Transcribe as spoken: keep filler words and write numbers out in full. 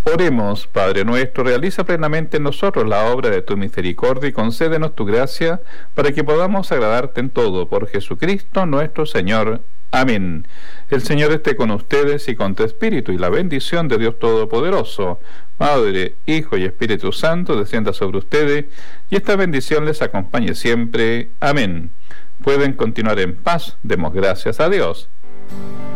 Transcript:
Oremos. Padre nuestro, realiza plenamente en nosotros la obra de tu misericordia y concédenos tu gracia para que podamos agradarte en todo. Por Jesucristo nuestro Señor. Amén. El Señor esté con ustedes y con tu espíritu, y la bendición de Dios Todopoderoso, Padre, Hijo y Espíritu Santo, descienda sobre ustedes, y esta bendición les acompañe siempre. Amén. Pueden continuar en paz. Demos gracias a Dios.